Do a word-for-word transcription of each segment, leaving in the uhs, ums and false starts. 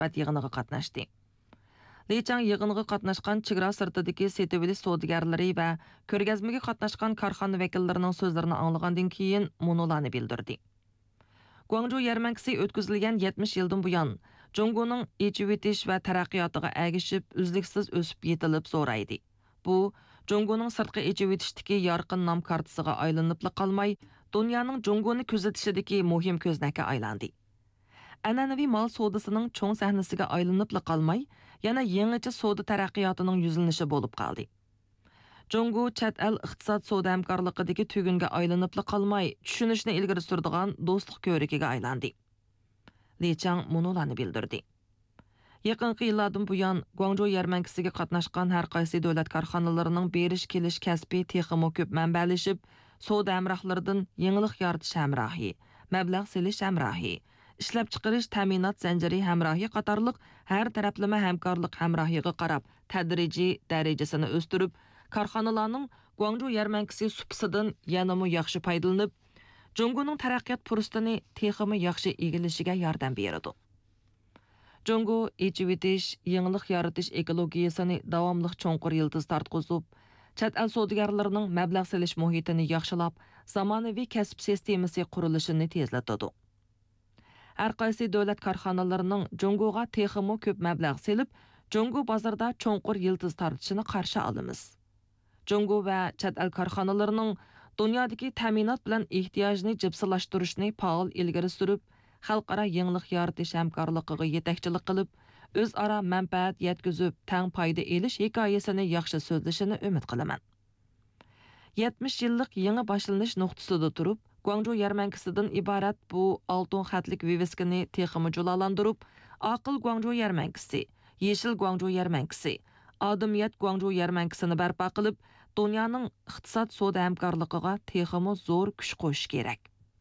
suhbat yig'iniga qatnashdi. Li Chang yig'iniga qatnashgan chegara sirtidagi setibili savdogarlari va ko'rgazmaga qatnashgan korxona vakillarining so'zlarini anglagandan keyin munolarni bildirdi. Guangzhou yarmankasi o'tkazilgan yetmish yildan buyon Jonggoning echib etish va taraqqiyotiga ergishib, uzluksiz o'sib yetilib zo'raydi. Bu Jonggoning sirtqi echib etishdagi yorqin nom kartasiga aylanib qolmay, dunyoning Jonggoni kuzatishidagi muhim ko'znakka aylandi. An'anaviy mol savdosining cho'ng sahnasiga aylanib qolmay, yana yangicha savdo taraqqiyotining yuzlanishi bo'lib qoldi. Jonggo chet el iqtisod savdo hamkorligidagi tugunga aylanib qolmay, tushunishni ilgari suradigan do'stlik ko'rigiga aylandi. Li Chang munolarni bildirdi. Yaqinqi yillardan buyon Guangzhou yarmankasiga qatnashgan har qaysi davlat korxonalarining berish kelish kasbi texmo ko'p manbalashib, savdo hamrohlaridan yangilik yaratish hamrohi, mablag' selish hamrohi, ishlab chiqarish ta'minot zanjiri hamrohi qatorliq har taraflama hamkorlik hamrohiga qarab tadrijiy darajasini o'stirib, korxonalarning Guangzhou yarmankasi supisidan yanama yaxshi foydalanib, Jonggoning taraqqiyot fursatini texmo yaxshi egilishiga yordam beradi. Jonggo echib etish, yangilik yaratish ekologiyasini davomli cho'nqur yildiz tartqizib, chet el savdogarlarining mablag' selish muhitini yaxshilab, zamonaviy kasb sistemasi qurilishini tezlatadi. Har qaysi davlat korxonalarining Jonggoga texmo ko'p mablag' selib, Jonggo bozorda cho'nqur yildiz tartishini qarshi olamiz. Jonggo va chet el korxonalarining dunyodagi ta'minot bilan ehtiyojni jipsilashtirishni faol ilgari surib, xalqaro yangilik yaratish hamkorligiga yetakchilik qilib, o'zaro manfaat yetkazib, tang foyda elish hikoyasini yaxshi so'zlashini umid qilaman. yetmish yillik yangi boshlanish nuqtasida turib, Guangzhou yarmankasidan iborat bu oltin xatlik viviskani texmo julalandirib, aql Guangzhou yarmankasi, yeshil Guangzhou yarmankasi, odamiyat Guangzhou yarmankasini barpo qilib, dunyoning iqtisod savdo hamkorligiga texmo zo'r kuch qo'shish kerak.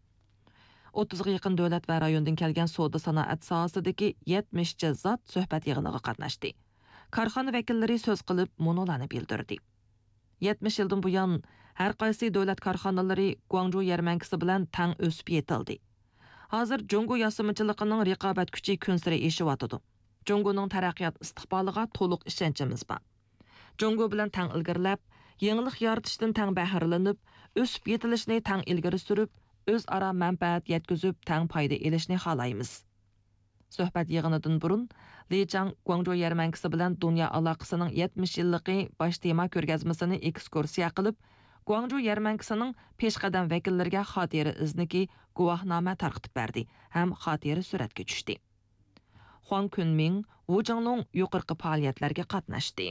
o'ttizga yaqin davlat va rayondan kelgan savdo sanoat sohasidagi yetmish zot suhbat yig'iniga qatnashdi. Korxona vakillari so'z qilib, munolarni bildirdi. yetmish yildan buyon har qaysi davlat korxonalari Guangzhou yarmankasi bilan tang o'sib yetildi. Hozir Jonggo yasamichiligining raqobat kuchi kun sari eshiyotidu. Jonggoning taraqqiyot istiqboliga to'liq ishonchimiz bor. Jonggo bilan tang ilgarilab, yangilik yaratishdan tang bahralanib, o'sib yetilishni tang ilgari surib, o'zaro manfaat yetkazib, tang foyda elishni xohlaymiz. Suhbat yig'inidan burun Li Chang Guangzhou yarmankasi bilan dunyo aloqasining yetmish yilligi bosh tema ko'rgazmasini ekskursiya qilib, Guangzhou yarmankasining peshqadam vakillariga xotira izniki guvohnoma tarqatib berdi, ham xotira suratga tushdi. Huang Kunming Wu Zhenglong yuqorqi faoliyatlarga qatnashdi.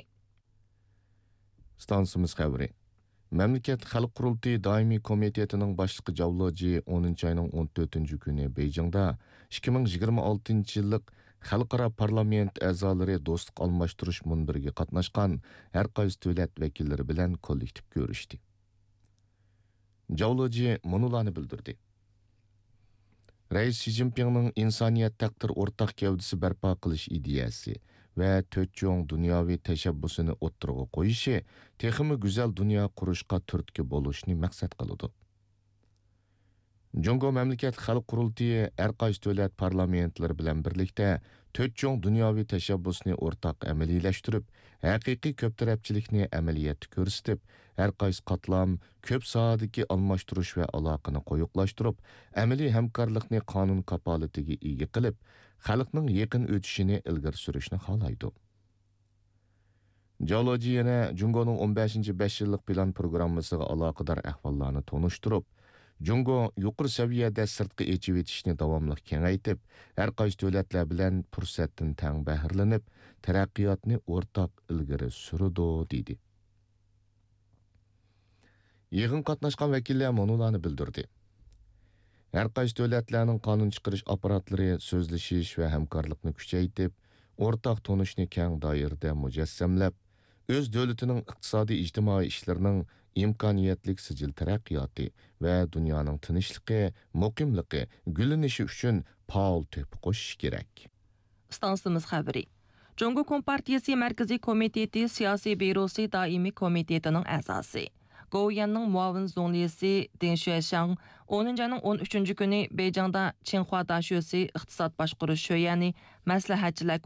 Stansimiz xabari. Mamlakat Xalq Qurultiyi doimiy komitetining boshlig'i Javloji o'ninchi oyning o'n to'rtinchi kuni Beijingda ikki ming yigirma oltinchi yillik xalqaro parlament a'zolari do'stlik almashtirish munbiriga qatnashgan har qaysi davlat vakillari bilan kollektiv ko'rishdi. Javloji munolarni bildirdi. Rais Xi Jinpingning insoniyat taqdir o'rtaq gavdasi barpo qilish ideyasi va to'rt cho'ng dunyoviy tashabbusini o'ttirg'a qo'yishi texmi go'zal dunyo qurishga turtki bo'lishni maqsad qiladi. Jonggo mamlakat xalq qurultiyi har qaysi davlat parlamentlari bilan birlikda to'rt cho'ng dunyoviy tashabbusni o'rtaq amaliylashtirib, haqiqiy ko'p tarafchilikni amaliyotda ko'rsatib, har qaysi qatlam ko'p sohadagi almashtirish va aloqani qo'yiqlashtirib, amaliy hamkorlikni qonun kapolatiga ega qilib, xalqning yaqin o'tishini ilgari surishni xohlaydi. Javloji yana Jonggoning o'n beshinchi besh yillik plan programmasiga aloqador ahvollarni tonishtirib, Jonggo yuqori saviyada sirtqi echib etishni davomli kengaytib, har qaysi davlatlar bilan fursatdan tang bahralanib, taraqqiyotni o'rtaq ilgari suradi dedi. Yig'in qatnashgan vakillar munolarni bildirdi. Har qaysi davlatlarning qonun chiqarish apparatlari so'zlashish va hamkorlikni kuchaytirib, o'rtaq tonishni keng doirada mujassamlab, o'z davlatining iqtisodiy ijtimoiy ishlarining imkoniyatlik sijil taraqqiyoti va dunyoning tinchligi, muqimligi gullanishi uchun faol to'p qo'shish kerak. Stansimiz xabari. Jonggo Kompartiyasi Markaziy komiteti siyosiy byurosi doimiy komitetining a'zosi. Goyanning muavin zonlisi Deng Xueshang o'ninchi oyning o'n uchinchi kuni Beijingda Qinghua Dashyosi iqtisod boshqarish sho'yani maslahatchilar